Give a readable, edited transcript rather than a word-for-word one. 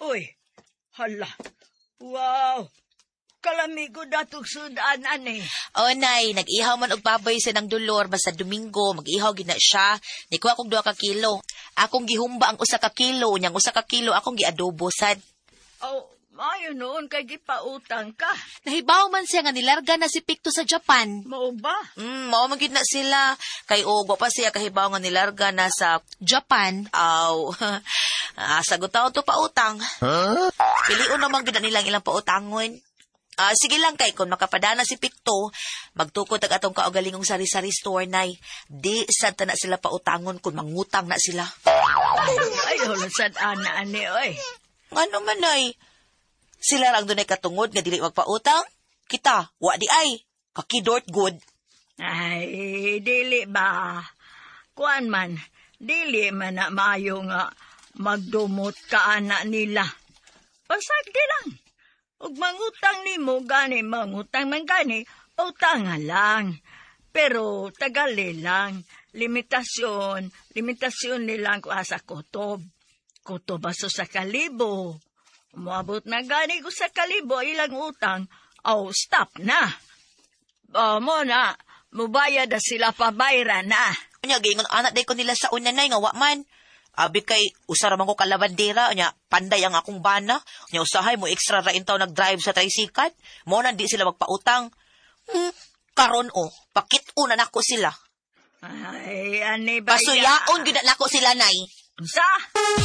Uy, hala. Wow. Kalamigo datog sudan, ani. O, nay, nag-ihaw man og baboy sa nang dulor, basta Domingo, mag-ihaw gina siya. Nikuha kong 2 ka kilo. Akong gihumba ang 1 ka kilo, niyang 1 ka kilo, akong giadobo, sad. Oh, mayo noon, kay gipautang ka. Nahibaw man siya nga nilarga na si Picto sa Japan. Mao ba? Mao man gid na sila. Kay wa pa siya kahibaw nga nilarga na sa Japan? Aw. Sagot taon to pautang. Piliun naman gid na nilang ilang pautangon. Sige lang kay kung makapadana si Picto, magtukod ag atong kaugalingong sari-sari store nay. Di sad ta na sila pautangon kung mangutang na sila. Ay, sad ana, ani, oy. Ngano man nay? Sila lang dunay katungod nga dili magpautang. Kita, wa di ay. Kakidort good. Ay, dili ba? Kuan man, dili man na maayo nga magdumot ka ana nila. Pasagdi lang. Ug mangutang nimo gani mangutang man gani, utangan lang. Pero tagali lang. Limitasyon nilang kuha sa kutob. Kutob aso sa 1,000. Umabot na gani ko sa 1,000 ilang utang, stop na. Mo na, mubayad na sila pabayra na. Nya gingon anak day ko nila sa una nay nga wa man. Abi kay usara man ko kalabandera nya panday ang akong bana. Nya usahay mo extra ra intaw nag-drive sa tricycle. Mo na di sila magpautang. Karon pakit-o na nako sila. Ay, ani ba? Pasuyaon gyud na nako sila nay. Sa?